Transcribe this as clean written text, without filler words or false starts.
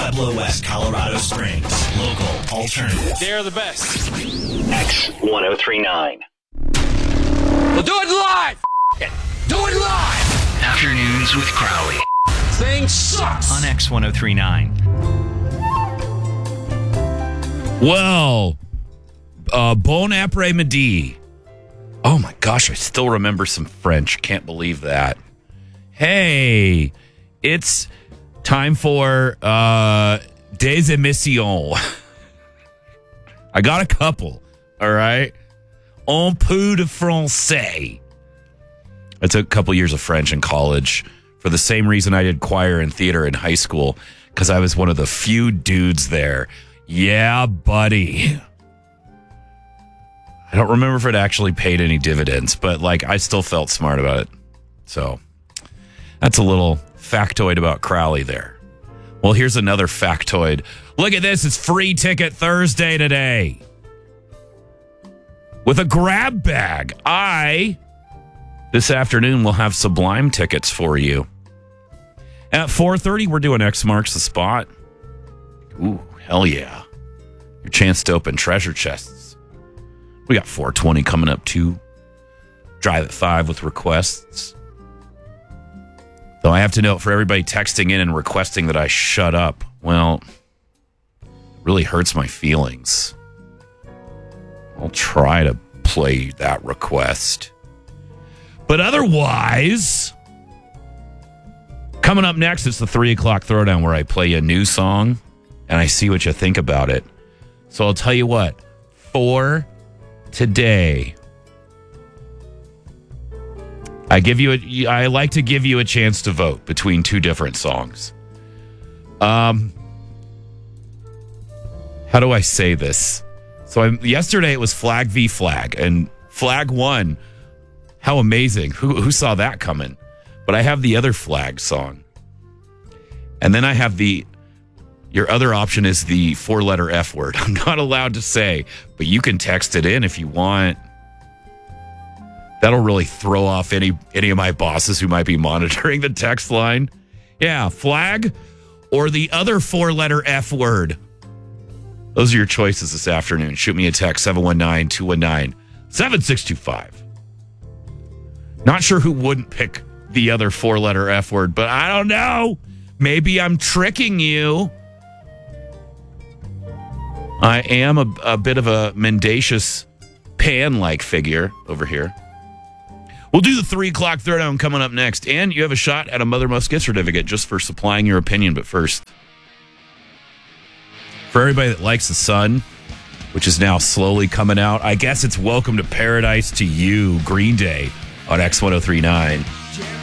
Pueblo, West Colorado Springs. Local, alternative. They're the best. X1039. We'll do it live. Do it live. Afternoons with Crowley. Thing sucks. On X1039. Well, Bon après-midi. Oh my gosh, I still remember some French. Can't believe that. Hey, it's time for Des Émissions. I got a couple, all right? Un peu de français. I took a couple years of French in college for the same reason I did choir and theater in high school, because I was one of the few dudes there. Yeah, buddy. I don't remember if it actually paid any dividends, but I still felt smart about it. So that's a little factoid about Crowley there. Well, here's another factoid. Look at this. It's Free Ticket Thursday today. With a grab bag. This afternoon, will have Sublime tickets for you. At 4:30, we're doing X Marks the Spot. Ooh, hell yeah. Your chance to open treasure chests. We got 420 coming up too. Drive at 5 with requests. Though I have to note, for everybody texting in and requesting that I shut up, well, it really hurts my feelings. I'll try to play that request. But otherwise, coming up next, it's the 3 o'clock throwdown where I play a new song and I see what you think about it. So I'll tell you what, for today, I like to give you a chance to vote between two different songs. How do I say this? So yesterday it was Flag v. Flag, and Flag won. How amazing. Who saw that coming? But I have the other Flag song. And then I have your other option is the 4-letter F word. I'm not allowed to say, but you can text it in if you want. That'll really throw off any of my bosses who might be monitoring the text line. Yeah, Flag or the other 4-letter F word. Those are your choices this afternoon. Shoot me a text, 719-219-7625. Not sure who wouldn't pick the other 4-letter F word, but I don't know. Maybe I'm tricking you. I am a bit of a mendacious pan-like figure over here. We'll do the 3 o'clock throwdown coming up next. And you have a shot at a Mother Must Get certificate just for supplying your opinion. But first, for everybody that likes the sun, which is now slowly coming out, I guess it's Welcome to Paradise to You, Green Day, on X1039.